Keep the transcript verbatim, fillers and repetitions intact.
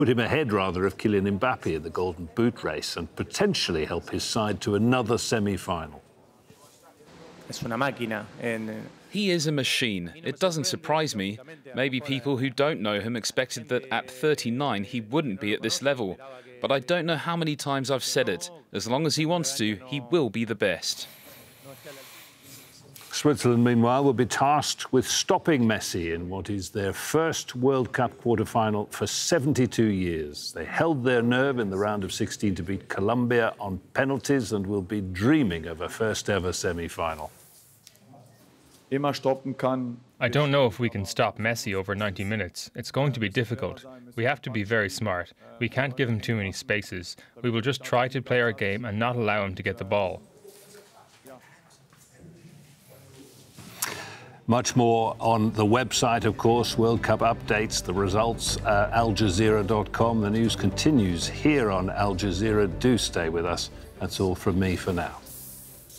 put him ahead, rather, of Kylian Mbappe in the Golden Boot race and potentially help his side to another semi-final. He is a machine. It doesn't surprise me. Maybe people who don't know him expected that at thirty-nine he wouldn't be at this level. But I don't know how many times I've said it. As long as he wants to, he will be the best. Switzerland, meanwhile, will be tasked with stopping Messi in what is their first World Cup quarter-final for seventy-two years. They held their nerve in the round of sixteen to beat Colombia on penalties and will be dreaming of a first-ever semi-final. I don't know if we can stop Messi over ninety minutes. It's going to be difficult. We have to be very smart. We can't give him too many spaces. We will just try to play our game and not allow him to get the ball. Much more on the website, of course. World Cup updates, the results, uh, Al Jazeera dot com. The news continues here on Al Jazeera. Do stay with us. That's all from me for now.